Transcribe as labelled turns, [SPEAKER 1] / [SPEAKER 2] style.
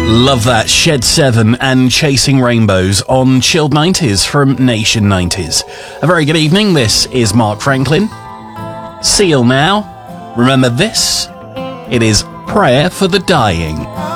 [SPEAKER 1] Love that. Shed 7 and Chasing Rainbows on Chilled 90s from Nation 90s. A very good evening. This is Mark Franklin. Seal now. Remember this? It is Prayer for the Dying.